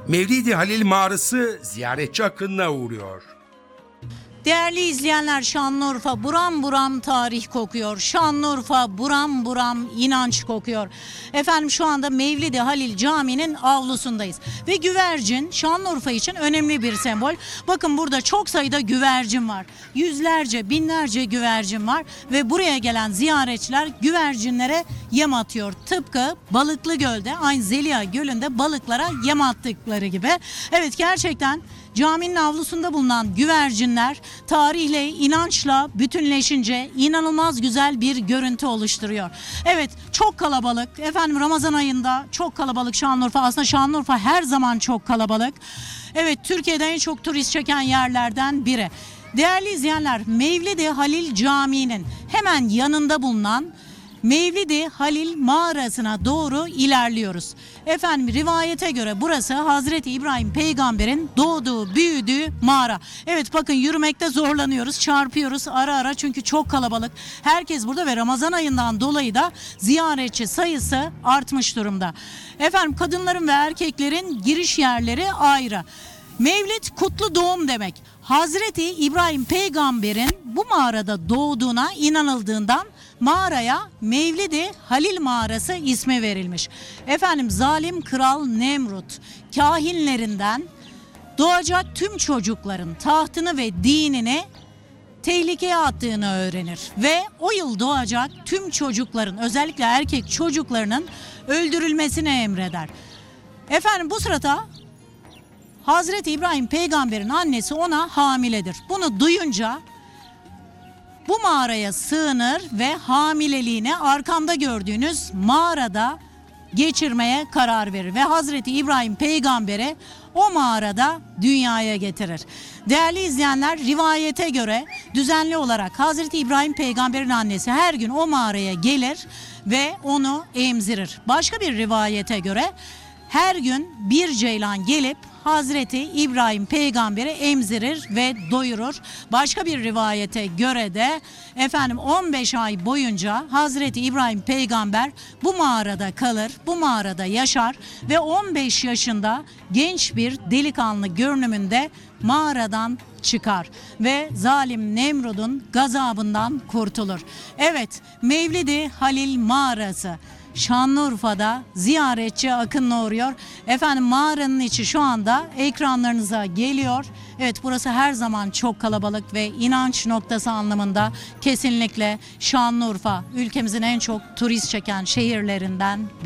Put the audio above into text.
Mevlid-i Halil mağarası ziyaretçi akınına uğruyor. Değerli izleyenler, Şanlıurfa buram buram tarih kokuyor. Şanlıurfa buram buram inanç kokuyor. Efendim şu anda Mevlid-i Halil Camii'nin avlusundayız. Ve güvercin Şanlıurfa için önemli bir sembol. Bakın burada çok sayıda güvercin var. Yüzlerce, binlerce güvercin var. Ve buraya gelen ziyaretçiler güvercinlere yem atıyor. Tıpkı Balıklı Göl'de, aynı Zeliha Gölü'nde balıklara yem attıkları gibi. Evet, gerçekten caminin avlusunda bulunan güvercinler tarihle, inançla bütünleşince inanılmaz güzel bir görüntü oluşturuyor. Evet, çok kalabalık. Efendim Ramazan ayında çok kalabalık Şanlıurfa. Aslında Şanlıurfa her zaman çok kalabalık. Evet, Türkiye'de en çok turist çeken yerlerden biri. Değerli izleyenler, Mevlid-i Halil Camii'nin hemen yanında bulunan Mevlid-i Halil mağarasına doğru ilerliyoruz. Efendim rivayete göre burası Hazreti İbrahim peygamberin doğduğu, büyüdüğü mağara. Evet, bakın yürümekte zorlanıyoruz, çarpıyoruz ara ara çünkü çok kalabalık. Herkes burada ve Ramazan ayından dolayı da ziyaretçi sayısı artmış durumda. Efendim kadınların ve erkeklerin giriş yerleri ayrı. Mevlid kutlu doğum demek. Hazreti İbrahim peygamberin bu mağarada doğduğuna inanıldığından mağaraya Mevlid-i Halil mağarası ismi verilmiş. Efendim zalim kral Nemrut kahinlerinden doğacak tüm çocukların tahtını ve dinini tehlikeye attığını öğrenir. Ve o yıl doğacak tüm çocukların, özellikle erkek çocuklarının öldürülmesini emreder. Efendim bu sırada Hazreti İbrahim peygamberin annesi ona hamiledir. Bunu duyunca bu mağaraya sığınır ve hamileliğini arkamda gördüğünüz mağarada geçirmeye karar verir. Ve Hazreti İbrahim peygamberi o mağarada dünyaya getirir. Değerli izleyenler, rivayete göre düzenli olarak Hazreti İbrahim peygamberin annesi her gün o mağaraya gelir ve onu emzirir. Başka bir rivayete göre her gün bir ceylan gelip Hazreti İbrahim peygamberi emzirir ve doyurur. Başka bir rivayete göre de efendim 15 ay boyunca Hazreti İbrahim peygamber bu mağarada kalır, bu mağarada yaşar ve 15 yaşında genç bir delikanlı görünümünde mağaradan çıkar ve zalim Nemrud'un gazabından kurtulur. Evet, Mevlid-i Halil mağarası Şanlıurfa'da ziyaretçi akınına uğruyor. Efendim mağaranın içi şu anda ekranlarınıza geliyor. Evet, burası her zaman çok kalabalık ve inanç noktası anlamında kesinlikle Şanlıurfa ülkemizin en çok turist çeken şehirlerinden biri.